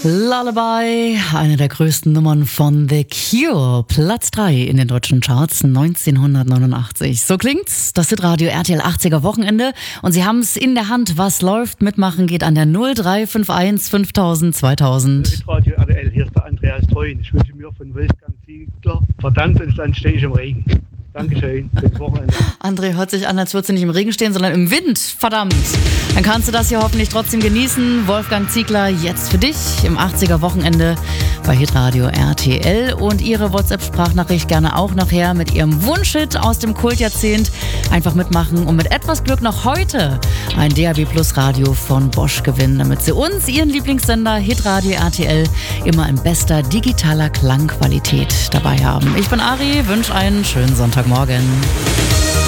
Lullaby, eine der größten Nummern von The Cure, Platz 3 in den deutschen Charts 1989. So klingt's, das Hitradio RTL 80er Wochenende und Sie haben es in der Hand, was läuft, mitmachen geht an der 0351 5000 2000. Hitradio RTL, hier ist der Andreas Treuen. Ich wünsche mir von Wolfgang Ziegler, verdammt, und dann stehe ich im Regen. Dankeschön, schönes Wochenende. André, hört sich an, als würdest du nicht im Regen stehen, sondern im Wind. Verdammt. Dann kannst du das hier hoffentlich trotzdem genießen. Wolfgang Ziegler, jetzt für dich im 80er Wochenende bei Hitradio RTL. Und Ihre WhatsApp-Sprachnachricht gerne auch nachher mit Ihrem Wunschhit aus dem Kultjahrzehnt. Einfach mitmachen und mit etwas Glück noch heute ein DAB Plus Radio von Bosch gewinnen, damit Sie uns, Ihren Lieblingssender Hitradio RTL, immer in bester digitaler Klangqualität dabei haben. Ich bin Ari, wünsche einen schönen Sonntagmorgen.